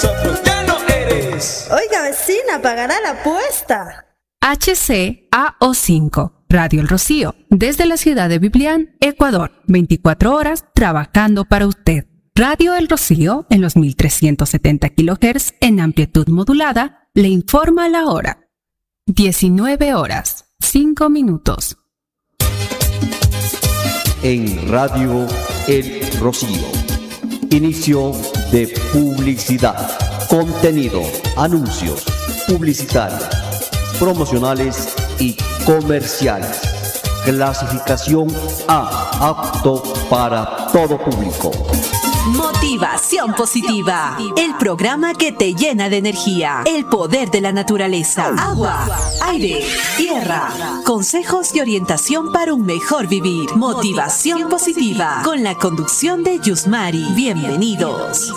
Ya no eres. Oiga, vecina, ¿pagará la apuesta? HCAO5, Radio El Rocío, desde la ciudad de Biblián, Ecuador, 24 horas trabajando para usted. Radio El Rocío, en los 1370 kHz en amplitud modulada, le informa la hora. 19 horas, 5 minutos. En Radio El Rocío, inicio de publicidad, contenido, anuncios, publicitarios, promocionales y comerciales. Clasificación A, apto para todo público. Motivación Positiva, el programa que te llena de energía, el poder de la naturaleza, agua, aire, tierra, consejos y orientación para un mejor vivir. Motivación Positiva, con la conducción de Yusmari. Bienvenidos.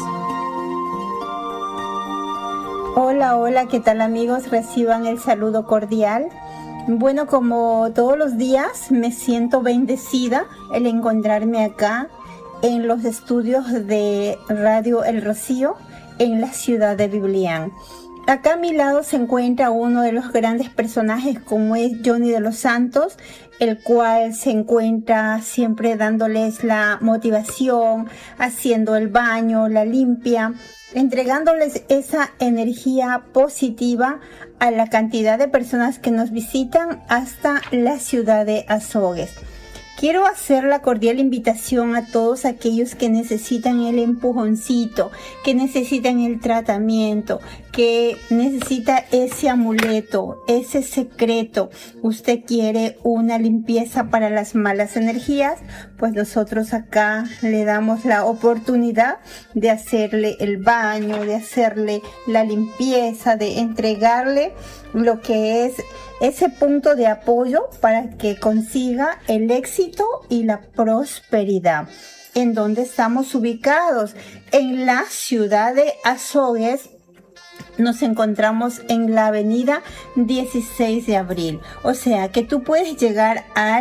Hola, ¿qué tal amigos? Reciban el saludo cordial. Bueno, como todos los días me siento bendecida el encontrarme acá en los estudios de Radio El Rocío en la ciudad de Biblián. Acá a mi lado se encuentra uno de los grandes personajes como es Johnny de los Santos, el cual se encuentra siempre dándoles la motivación, haciendo el baño, la limpia, entregándoles esa energía positiva a la cantidad de personas que nos visitan hasta la ciudad de Azogues. Quiero hacer la cordial invitación a todos aquellos que necesitan el empujoncito, que necesitan el tratamiento, que necesita ese amuleto, ese secreto. Usted quiere una limpieza para las malas energías, pues nosotros acá le damos la oportunidad de hacerle el baño, de hacerle la limpieza, de entregarle lo que es ese punto de apoyo para que consiga el éxito y la prosperidad. ¿En dónde estamos ubicados? En la ciudad de Azogues. Nos encontramos en la avenida 16 de abril. O sea que tú puedes llegar al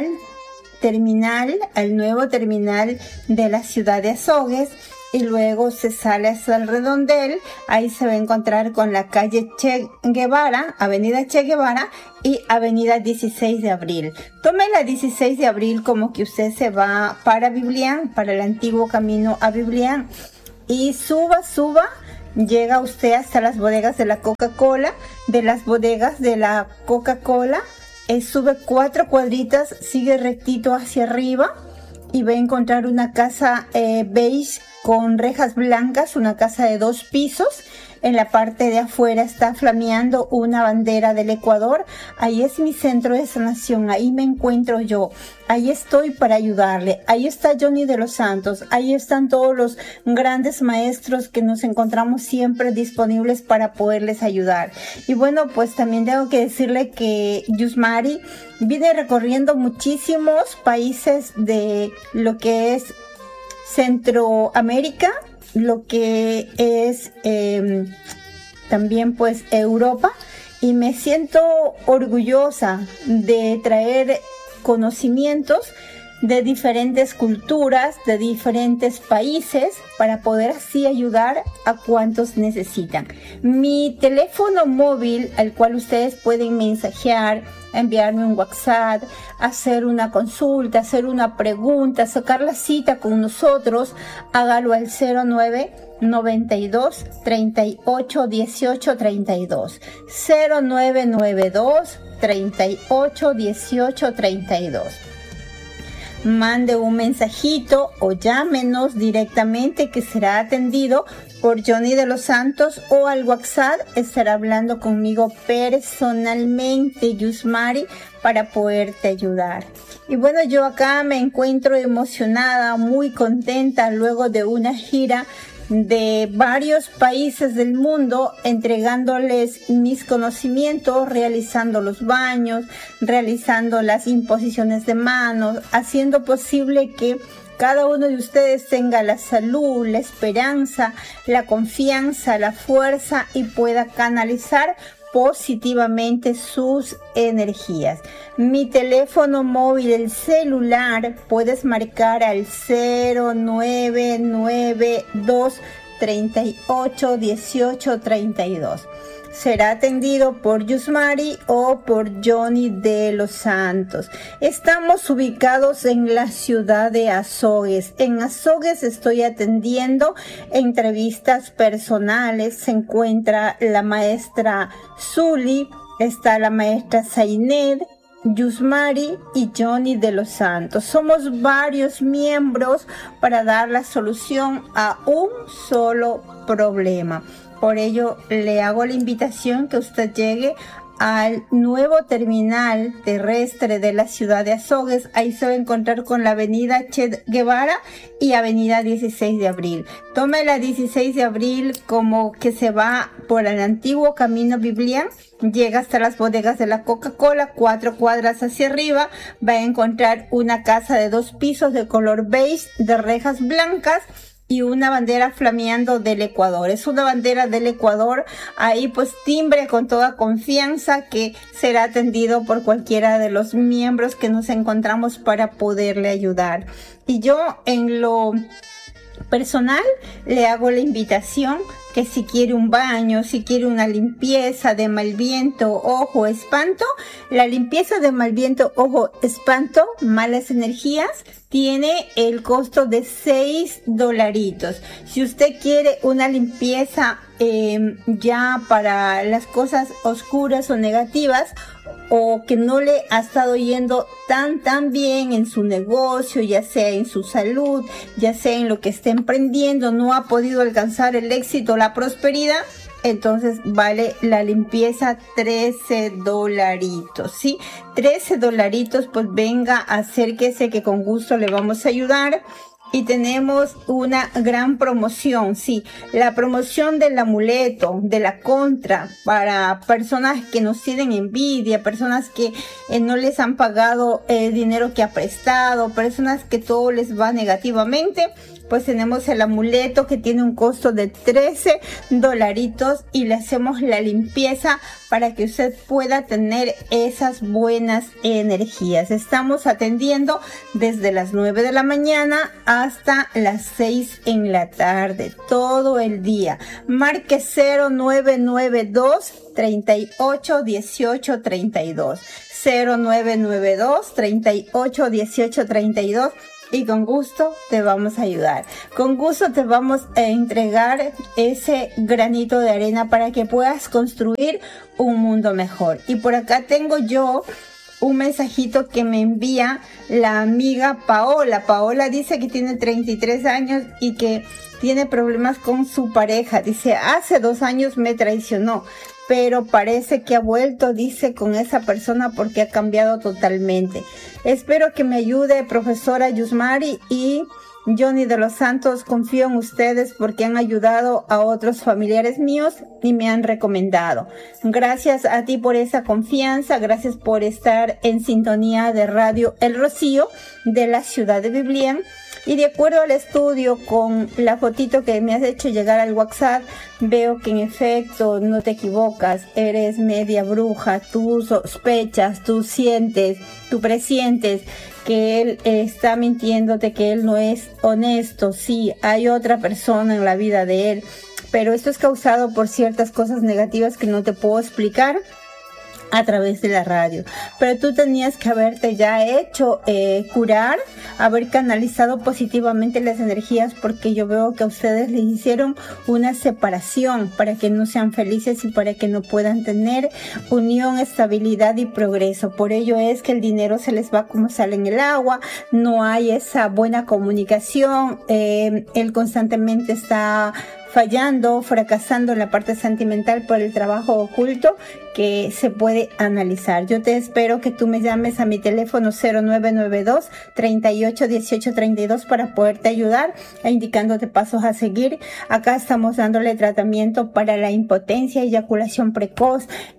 nuevo terminal de la ciudad de Azogues, y luego se sale hasta el redondel. Ahí se va a encontrar con la calle Che Guevara, avenida Che Guevara y avenida 16 de abril. Tome la 16 de abril como que usted se va para Biblián, para el antiguo camino a Biblián, y suba, llega usted hasta las bodegas de la Coca-Cola. De las bodegas de la Coca-Cola, sube 4 cuadritas, sigue rectito hacia arriba y va a encontrar una casa beige con rejas blancas, una casa de 2 pisos. En la parte de afuera está flameando una bandera del Ecuador. Ahí es mi centro de sanación, ahí me encuentro yo. Ahí estoy para ayudarle. Ahí está Johnny de los Santos. Ahí están todos los grandes maestros que nos encontramos siempre disponibles para poderles ayudar. Y bueno, pues también tengo que decirle que Yusmari viene recorriendo muchísimos países de lo que es Centroamérica, lo que es también pues Europa, y me siento orgullosa de traer conocimientos de diferentes culturas, de diferentes países, para poder así ayudar a cuantos necesitan. Mi teléfono móvil, al cual ustedes pueden mensajear, enviarme un WhatsApp, hacer una consulta, hacer una pregunta, sacar la cita con nosotros, hágalo al 09 92 38 18 32, 0992 38 18 32. Mande un mensajito o llámenos directamente, que será atendido por Johnny de los Santos, o al WhatsApp estará hablando conmigo personalmente, Yusmari, para poderte ayudar. Y bueno, yo acá me encuentro emocionada, muy contenta, luego de una gira de varios países del mundo, entregándoles mis conocimientos, realizando los baños, realizando las imposiciones de manos, haciendo posible que cada uno de ustedes tenga la salud, la esperanza, la confianza, la fuerza, y pueda canalizar positivamente sus energías. Mi teléfono móvil, el celular, puedes marcar al 0992 38 18 32. Será atendido por Yusmari o por Johnny de los Santos. Estamos ubicados en la ciudad de Azogues. En Azogues estoy atendiendo entrevistas personales. Se encuentra la maestra Zuli, está la maestra Zained, Yusmari y Johnny de los Santos. Somos varios miembros para dar la solución a un solo problema. Por ello, le hago la invitación que usted llegue al nuevo terminal terrestre de la ciudad de Azogues. Ahí se va a encontrar con la avenida Che Guevara y avenida 16 de abril. Tome la 16 de abril como que se va por el antiguo camino Biblián. Llega hasta las bodegas de la Coca-Cola, 4 cuadras hacia arriba. Va a encontrar una casa de 2 pisos de color beige, de rejas blancas, y una bandera flameando del Ecuador. Es una bandera del Ecuador. Ahí pues timbre con toda confianza que será atendido por cualquiera de los miembros que nos encontramos para poderle ayudar. Y yo en lo personal le hago la invitación que si quiere un baño, si quiere una limpieza de mal viento, ojo, espanto, la limpieza de mal viento, ojo, espanto, malas energías, tiene el costo de $6. Si usted quiere una limpieza ya para las cosas oscuras o negativas, o que no le ha estado yendo tan bien en su negocio, ya sea en su salud, ya sea en lo que esté emprendiendo, no ha podido alcanzar el éxito, la prosperidad, entonces vale la limpieza $13, ¿sí? $13, pues venga, acérquese que con gusto le vamos a ayudar. Y tenemos una gran promoción, sí, la promoción del amuleto, de la contra, para personas que nos tienen envidia, personas que no les han pagado el dinero que ha prestado, personas que todo les va negativamente. Pues tenemos el amuleto que tiene un costo de $13 y le hacemos la limpieza para que usted pueda tener esas buenas energías. Estamos atendiendo desde las 9 de la mañana hasta las 6 en la tarde, todo el día. Marque 0992 38 18 32. 0992 38 18 32. Y con gusto te vamos a ayudar. Con gusto te vamos a entregar ese granito de arena para que puedas construir un mundo mejor. Y por acá tengo yo un mensajito que me envía la amiga Paola. Paola dice que tiene 33 años y que tiene problemas con su pareja. Dice, hace 2 años me traicionó, pero parece que ha vuelto, dice, con esa persona porque ha cambiado totalmente. Espero que me ayude, profesora Yusmari y Johnny de los Santos. Confío en ustedes porque han ayudado a otros familiares míos y me han recomendado. Gracias a ti por esa confianza, gracias por estar en sintonía de Radio El Rocío de la ciudad de Biblián. Y de acuerdo al estudio, con la fotito que me has hecho llegar al WhatsApp, veo que en efecto no te equivocas, eres media bruja, tú sospechas, tú sientes, tú presientes que él está mintiéndote, que él no es honesto. Sí, hay otra persona en la vida de él, pero esto es causado por ciertas cosas negativas que no te puedo explicar a través de la radio, pero tú tenías que haberte ya hecho curar, haber canalizado positivamente las energías, porque yo veo que a ustedes les hicieron una separación para que no sean felices y para que no puedan tener unión, estabilidad y progreso. Por ello es que el dinero se les va como sale en el agua, no hay esa buena comunicación, él constantemente está fallando, fracasando en la parte sentimental por el trabajo oculto que se puede analizar. Yo te espero que tú me llames a mi teléfono 0992 38 18 32 para poderte ayudar e indicándote pasos a seguir. Acá estamos dándole tratamiento para la impotencia, eyaculación precoz,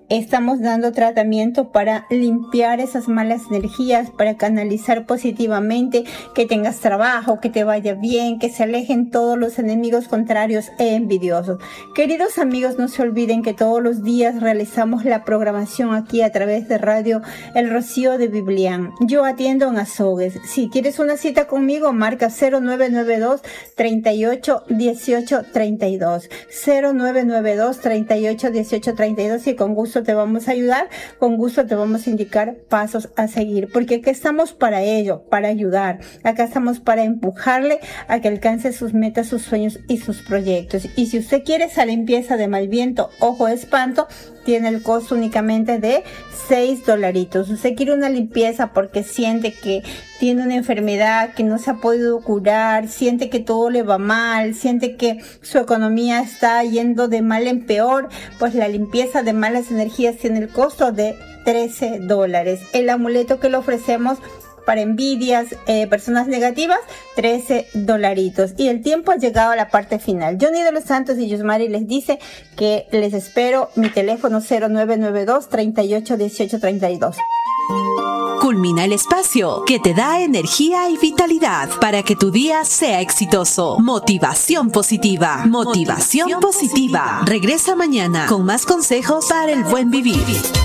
Estamos dando tratamiento para limpiar esas malas energías, para canalizar positivamente, que tengas trabajo, que te vaya bien, que se alejen todos los enemigos contrarios e envidiosos. Queridos amigos, no se olviden que todos los días realizamos la programación aquí a través de Radio El Rocío de Biblián. Yo atiendo en Azogues. Si quieres una cita conmigo, marca 0992 38 18 32. 0992 38 18 32 y con gusto te vamos a ayudar, con gusto te vamos a indicar pasos a seguir, porque aquí estamos para ello, para ayudar. Acá estamos para empujarle a que alcance sus metas, sus sueños y sus proyectos. Y si usted quiere esa limpieza de mal viento, ojo, espanto, tiene el costo únicamente de $6. Usted quiere una limpieza porque siente que tiene una enfermedad que no se ha podido curar, siente que todo le va mal, siente que su economía está yendo de mal en peor, pues la limpieza de malas energías tiene el costo de $13. El amuleto que le ofrecemos para envidias, personas negativas, $13. Y el tiempo ha llegado a la parte final. Johnny de los Santos y Yusmari les dice que les espero. Mi teléfono 0992 38 18 32. Culmina el espacio que te da energía y vitalidad para que tu día sea exitoso. Motivación positiva. Motivación positiva. Regresa mañana con más consejos para el buen vivir.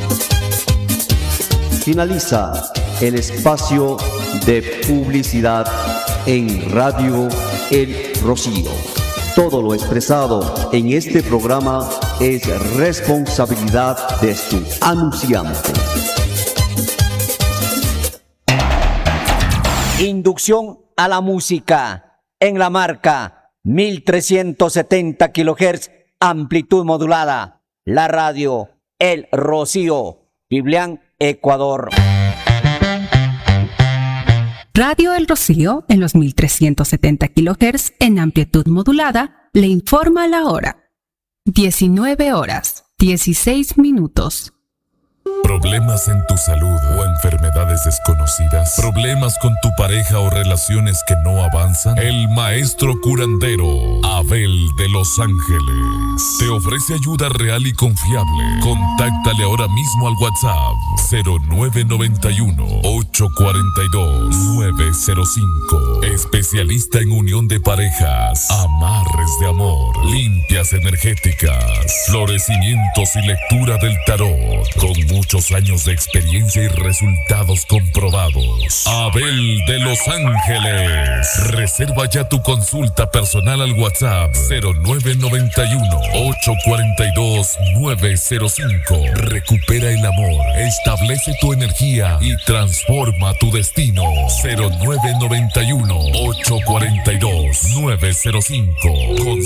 Finaliza el espacio de publicidad en Radio El Rocío. Todo lo expresado en este programa es responsabilidad de su anunciante. Inducción a la música en la marca 1370 kHz, amplitud modulada. La radio El Rocío, Biblián, Ecuador. Radio El Rocío, en los 1370 kHz en amplitud modulada, le informa la hora. 19:16. ¿Problemas en tu salud o enfermedades desconocidas? ¿Problemas con tu pareja o relaciones que no avanzan? El maestro curandero Abel de Los Ángeles te ofrece ayuda real y confiable. Contáctale ahora mismo al WhatsApp 0991-842-905. Especialista en unión de parejas, amarres de amor, limpias energéticas, florecimientos y lectura del tarot. Con muchos años de experiencia y resultados comprobados. Abel de Los Ángeles. Reserva ya tu consulta personal al WhatsApp 0991-842-905. Recupera el amor, establece tu energía y transforma tu destino. 0991-842-905.